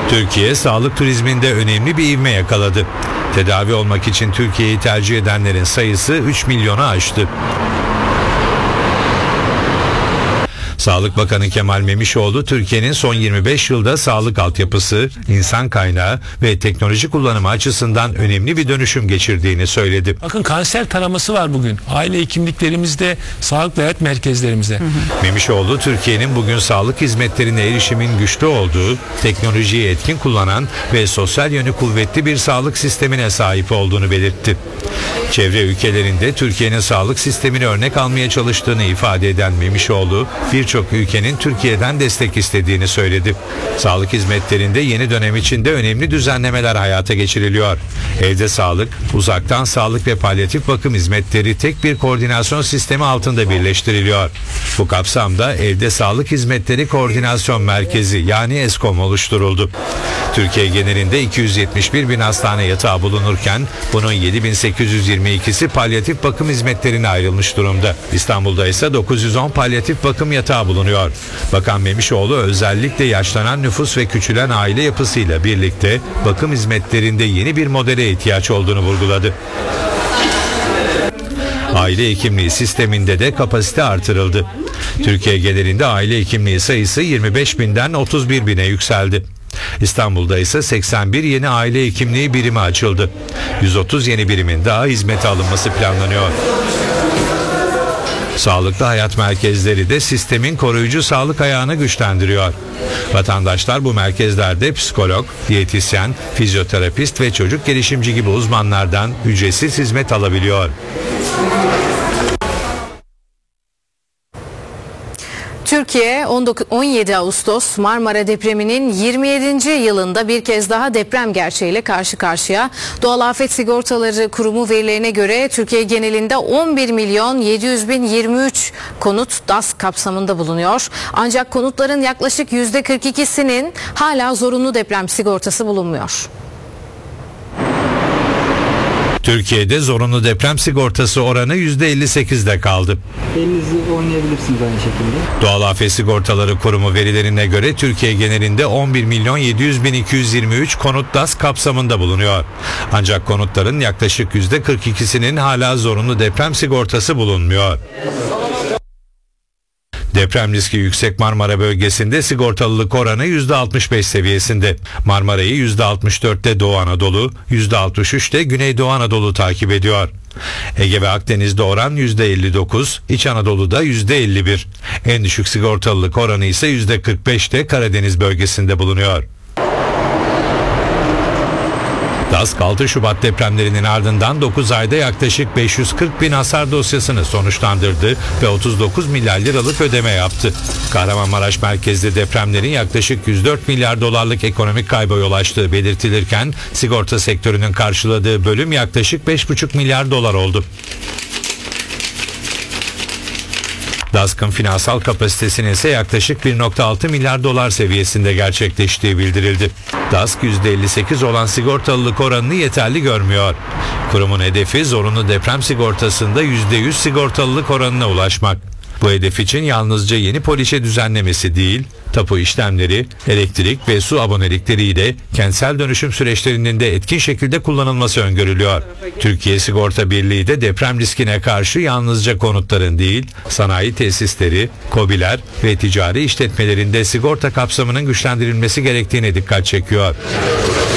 Türkiye, sağlık turizminde önemli bir ivme yakaladı. Tedavi olmak için Türkiye'yi tercih edenlerin sayısı 3 milyonu aştı. Sağlık Bakanı Kemal Memişoğlu, Türkiye'nin son 25 yılda sağlık altyapısı, insan kaynağı ve teknoloji kullanımı açısından önemli bir dönüşüm geçirdiğini söyledi. Bakın, kanser taraması var bugün. Aile hekimliklerimizde, sağlık ve hayat merkezlerimizde. Memişoğlu, Türkiye'nin bugün sağlık hizmetlerine erişimin güçlü olduğu, teknolojiyi etkin kullanan ve sosyal yönü kuvvetli bir sağlık sistemine sahip olduğunu belirtti. Çevre ülkelerinde Türkiye'nin sağlık sistemini örnek almaya çalıştığını ifade eden Memişoğlu, birçok ülkenin Türkiye'den destek istediğini söyledi. Sağlık hizmetlerinde yeni dönem içinde önemli düzenlemeler hayata geçiriliyor. Evde sağlık, uzaktan sağlık ve palyatif bakım hizmetleri tek bir koordinasyon sistemi altında birleştiriliyor. Bu kapsamda Evde Sağlık Hizmetleri Koordinasyon Merkezi yani ESKOM oluşturuldu. Türkiye genelinde 271 bin hastane yatağı bulunurken bunun 7.822'si palyatif bakım hizmetlerine ayrılmış durumda. İstanbul'da ise 910 palyatif bakım yatağı bulunuyor. Bakan Memişoğlu özellikle yaşlanan nüfus ve küçülen aile yapısıyla birlikte bakım hizmetlerinde yeni bir modele ihtiyaç olduğunu vurguladı. Aile hekimliği sisteminde de kapasite artırıldı. Türkiye genelinde aile hekimliği sayısı 25 binden 31 bine yükseldi. İstanbul'da ise 81 yeni aile hekimliği birimi açıldı. 130 yeni birimin daha hizmete alınması planlanıyor. Sağlıklı hayat merkezleri de sistemin koruyucu sağlık ayağını güçlendiriyor. Vatandaşlar bu merkezlerde psikolog, diyetisyen, fizyoterapist ve çocuk gelişimci gibi uzmanlardan ücretsiz hizmet alabiliyor. Türkiye 17 Ağustos Marmara depreminin 27. yılında bir kez daha deprem gerçeğiyle karşı karşıya. Doğal Afet Sigortaları Kurumu verilerine göre Türkiye genelinde 11 milyon 700 bin 23 konut DAS kapsamında bulunuyor. Ancak konutların yaklaşık %42'sinin hala zorunlu deprem sigortası bulunmuyor. Türkiye'de zorunlu deprem sigortası oranı %58'de kaldı. Elinizi oynayabilirsiniz aynı şekilde. Doğal Afet Sigortaları Kurumu verilerine göre Türkiye genelinde 11 milyon 700 bin 223 konut DAS kapsamında bulunuyor. Ancak konutların yaklaşık %42'sinin hala zorunlu deprem sigortası bulunmuyor. Deprem riski yüksek Marmara bölgesinde sigortalılık oranı %65 seviyesinde. Marmara'yı %64'te Doğu Anadolu, %63'te Güneydoğu Anadolu takip ediyor. Ege ve Akdeniz'de oran %59, İç Anadolu'da %51. En düşük sigortalılık oranı ise %45'te Karadeniz bölgesinde bulunuyor. DASK 6 Şubat depremlerinin ardından 9 ayda yaklaşık 540 bin hasar dosyasını sonuçlandırdı ve 39 milyar liralık ödeme yaptı. Kahramanmaraş merkezli depremlerin yaklaşık 104 milyar dolarlık ekonomik kayba yol açtığı belirtilirken sigorta sektörünün karşıladığı bölüm yaklaşık 5,5 milyar dolar oldu. DASK'ın finansal kapasitesinin ise yaklaşık 1,6 milyar dolar seviyesinde gerçekleştiği bildirildi. DASK %58 olan sigortalılık oranını yeterli görmüyor. Kurumun hedefi zorunlu deprem sigortasında %100 sigortalılık oranına ulaşmak. Bu hedef için yalnızca yeni poliçe düzenlemesi değil, tapu işlemleri, elektrik ve su abonelikleriyle kentsel dönüşüm süreçlerinin de etkin şekilde kullanılması öngörülüyor. Türkiye Sigorta Birliği de deprem riskine karşı yalnızca konutların değil, sanayi tesisleri, KOBİ'ler ve ticari işletmelerinde sigorta kapsamının güçlendirilmesi gerektiğine dikkat çekiyor.